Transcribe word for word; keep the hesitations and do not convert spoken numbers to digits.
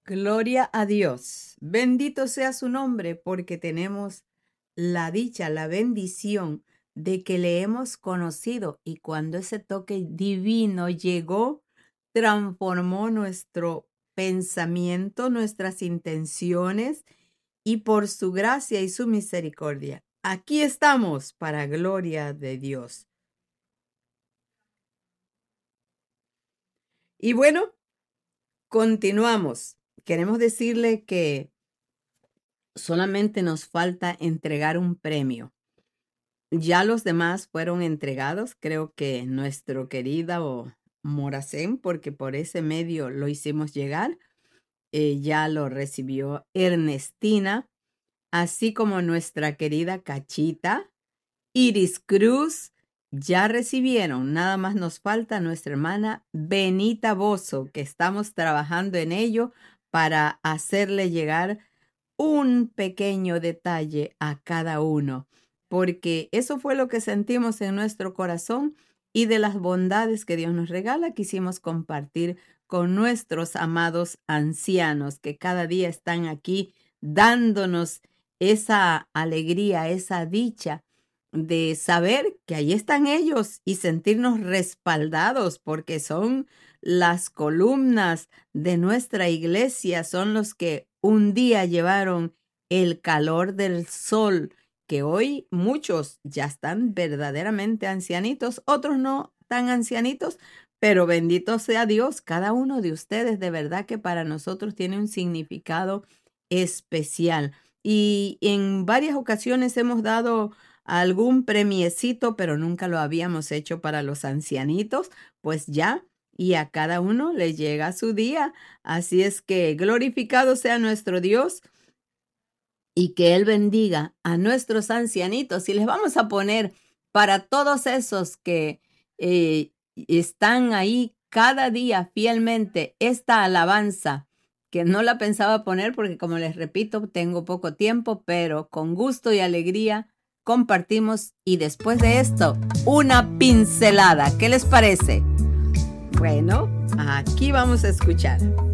Gloria a Dios. Bendito sea su nombre porque tenemos la dicha, la bendición de que le hemos conocido y cuando ese toque divino llegó, transformó nuestro pensamiento, nuestras intenciones y por su gracia y su misericordia. Aquí estamos para gloria de Dios. Y bueno, continuamos. Queremos decirle que solamente nos falta entregar un premio. Ya los demás fueron entregados, creo que nuestro querido Moracén, porque por ese medio lo hicimos llegar, eh, ya lo recibió Ernestina, así como nuestra querida Cachita, Iris Cruz, ya recibieron. Nada más nos falta nuestra hermana Benita Bozo, que estamos trabajando en ello para hacerle llegar un pequeño detalle a cada uno, porque eso fue lo que sentimos en nuestro corazón y de las bondades que Dios nos regala, quisimos compartir con nuestros amados ancianos que cada día están aquí dándonos esa alegría, esa dicha de saber que ahí están ellos y sentirnos respaldados porque son las columnas de nuestra iglesia, son los que un día llevaron el calor del sol, que hoy muchos ya están verdaderamente ancianitos, otros no tan ancianitos, pero bendito sea Dios, cada uno de ustedes de verdad que para nosotros tiene un significado especial. Y en varias ocasiones hemos dado algún premiecito, pero nunca lo habíamos hecho para los ancianitos, pues ya, y a cada uno le llega su día. Así es que glorificado sea nuestro Dios y que Él bendiga a nuestros ancianitos. Y les vamos a poner para todos esos que eh, están ahí cada día fielmente esta alabanza, que no la pensaba poner porque, como les repito, tengo poco tiempo, pero con gusto y alegría compartimos y después de esto, una pincelada. ¿Qué les parece? Bueno, aquí vamos a escuchar.